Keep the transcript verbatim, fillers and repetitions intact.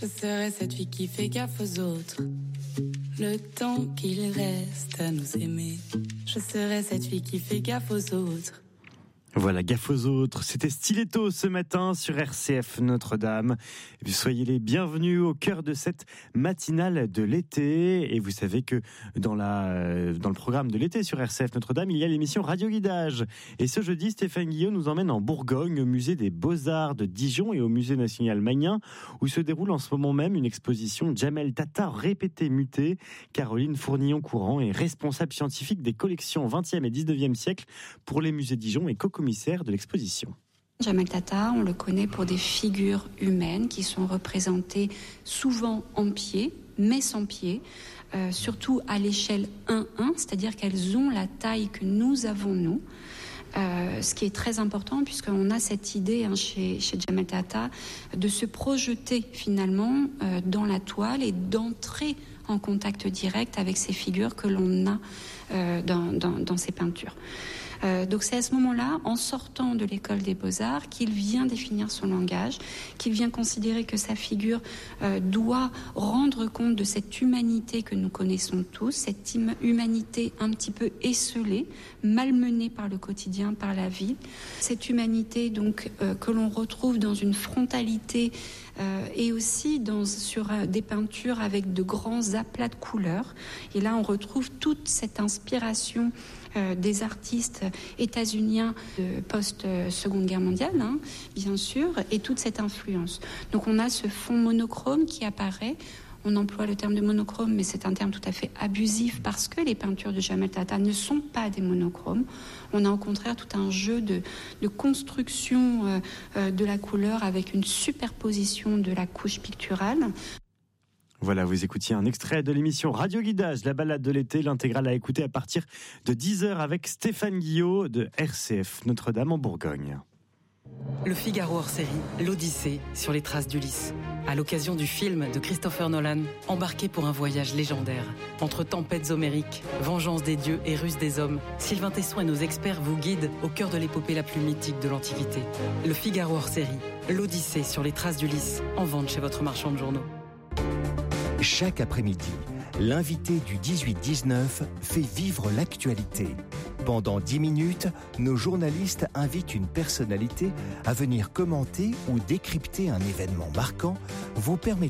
Je serai cette fille qui fait gaffe aux autres. Le temps qu'il reste à nous aimer. Je serai cette fille qui fait gaffe aux autres. Voilà, gaffe aux autres. C'était Stiletto ce matin sur R C F Notre-Dame. Et puis soyez les bienvenus au cœur de cette matinale de l'été. Et vous savez que dans la, dans le programme de l'été sur R C F Notre-Dame, il y a l'émission Radio Guidage. Et ce jeudi, Stéphane Guillot nous emmène en Bourgogne, au musée des Beaux-Arts de Dijon et au musée national Magnin, où se déroule en ce moment même une exposition Jamel Tata répétée mutée. Caroline Fournillon-Courant est responsable scientifique des collections vingtième et dix-neuvième siècle pour les musées Dijon et co commissaire de l'exposition. Jamel Tata, on le connaît pour des figures humaines qui sont représentées souvent en pied, mais sans pied, euh, surtout à l'échelle un un, c'est-à-dire qu'elles ont la taille que nous avons nous. Euh, ce qui est très important puisqu'on a cette idée hein, chez, chez Jamel Tata de se projeter finalement euh, dans la toile et d'entrer en contact direct avec ces figures que l'on a euh, dans, dans, dans ces peintures. Euh, donc c'est à ce moment-là, en sortant de l'école des Beaux-Arts, qu'il vient définir son langage, qu'il vient considérer que sa figure euh, doit rendre compte de cette humanité que nous connaissons tous, cette im- humanité un petit peu esseulée, malmenée par le quotidien, par la vie. Cette humanité donc euh, que l'on retrouve dans une frontalité euh, et aussi dans, sur euh, des peintures avec de grands aplats de couleurs. Et là, on retrouve toute cette inspiration Euh, des artistes états-uniens de post-Seconde Guerre mondiale, hein, bien sûr, et toute cette influence. Donc on a ce fond monochrome qui apparaît. On emploie le terme de monochrome, mais c'est un terme tout à fait abusif parce que les peintures de Jamel Tata ne sont pas des monochromes. On a au contraire tout un jeu de, de construction euh, euh, de la couleur avec une superposition de la couche picturale. Voilà, vous écoutiez un extrait de l'émission Radio Guidage, la balade de l'été, l'intégrale à écouter à partir de dix heures avec Stéphane Guillot de R C F Notre-Dame en Bourgogne. Le Figaro hors série, l'Odyssée sur les traces d'Ulysse. À l'occasion du film de Christopher Nolan, embarqué pour un voyage légendaire. Entre tempêtes homériques, vengeance des dieux et ruse des hommes, Sylvain Tesson et nos experts vous guident au cœur de l'épopée la plus mythique de l'Antiquité. Le Figaro hors série, l'Odyssée sur les traces d'Ulysse, en vente chez votre marchand de journaux. Chaque après-midi, l'invité du dix-huit dix-neuf fait vivre l'actualité. Pendant dix minutes, nos journalistes invitent une personnalité à venir commenter ou décrypter un événement marquant, vous permettant